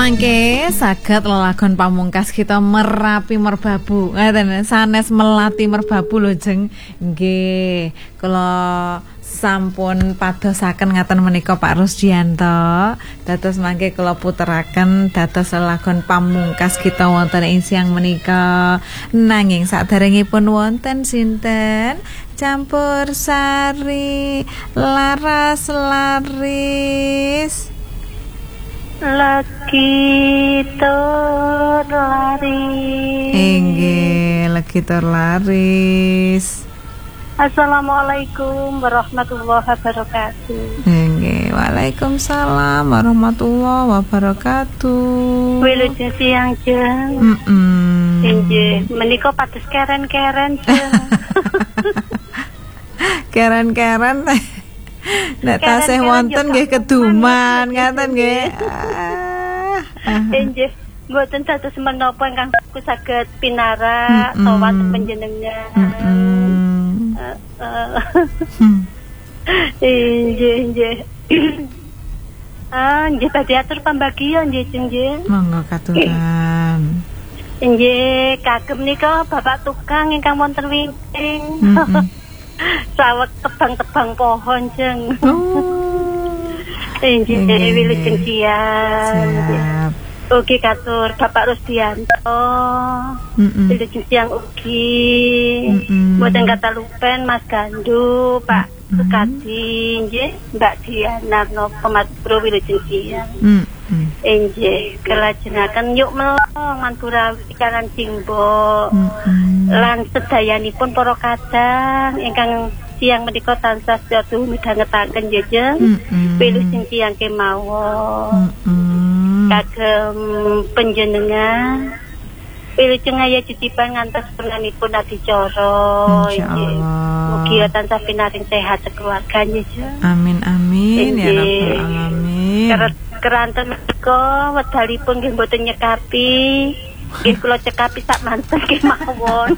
Mangke saged lelagon pamungkas kita Merapi Merbabu. Ngaten sanes melati merbabu lho jeng. Nggih, kula sampun padosaken ngaten menika Pak Rusdianto. Dados mangke kula puteraken dados lelagon pamungkas kita wonten ing siang menika. Nanging saderengipun wonten sinten? Campur sari laras laris lagi terlaris. Inggih, lagi terlaris. Assalamualaikum warahmatullahi wabarakatuh. Inggih, waalaikumsalam warahmatullahi wabarakatuh. Wilujeng siang jeng. Inggih, menika pados keren-keren jeng. Keren-keren. Nek tasih wonten nggih keduman ngaten nggih. Inggih, mboten dados menapa ingkang saged pinara sowan panjenengan. Inggih. Nggih badhe atur pambagian nggih nggih. Monggo katuran. Nggih, kagem nika Bapak tukang ingkang wonten wingking. Sawet tebang-tebang pohon jeng. Inggih, wilujeng siang. Ugi katur Bapak Rusdianto. Wilujeng siang ugi. Mboten kata lupen Mas Gandu, Pak Sukadi, nggih, Mbak Diana napa Mas Bro wilujeng siang. Inggih, kelajengaken yuk melong Mantura Ikalan Jingbo. Lan sedayanipun para kadang ingkang siang menika tansah sedaya midhangetaken jejeng wilujeng siang kemawon. Kagem panjenengan wilujeng aya titipan ngantos penanipun adicara. Mugi tansah pinaring sehat keluarga jejeng. Amin amin ya rabbal alamin. Keranten menika wedalipun nggih mboten nyekapi. Nggih kula cekapi sak manten kemawon.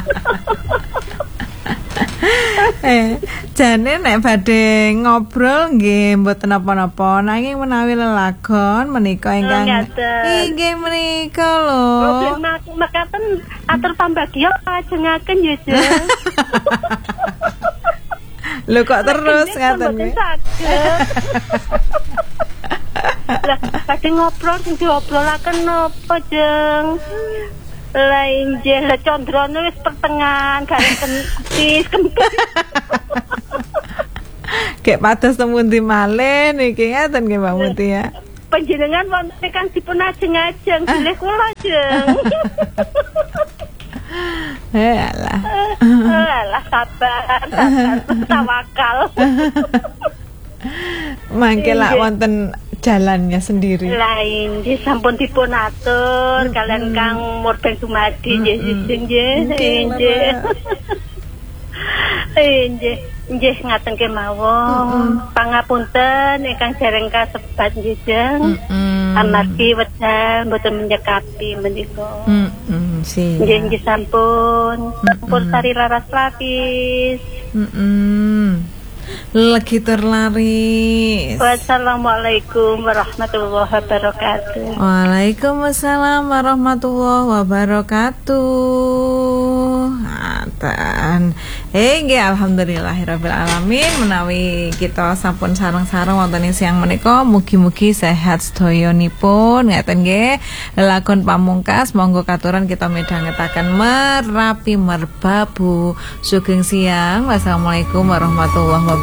Jane nek badhe ngobrol nggih mboten napa-napa nanging menawi lelagon menika ingkang inggih menika lho. Mekaten atur pambagian lajengaken ya jeng. Lho kok terus ngaten nggih. Lah badhe ngobrol sing diobrolaken napa jeng? Lain je lah condrone wis pertengahan gareng kentis kempis. Kayak pados temun di malih niki ngaten nggih Mbak Muti ya. Panjenengan wonten kang dipun ajeng-ajeng bilih kula jeng. Alah sabar tawakal. Mangke lak wonten jalannya sendiri. Lain nggih sampun dipun atur kalian Kang Murbeng Sumadi nggih. Nggih ngaten kemawon. Pangapunten ingkang dereng kasebat nggih jeng. Amargi wedal mboten menyekapi menika. Nggih sampun. Pun sari laras lapis. Lagi terlaris. Wassalamualaikum warahmatullahi wabarakatuh. Waalaikumsalam warahmatullahi wabarakatuh. Atan. Nggih alhamdulillahirabbil alamin menawi kita sampun sareng-sareng wonten ing siang menika mugi-mugi sehat sedayanipun ngaten nggih. Lelagon pamungkas monggo katuran kita midhangetaken Merapi Merbabu. Sugeng siang. Wassalamualaikum warahmatullahi wabarakatuh.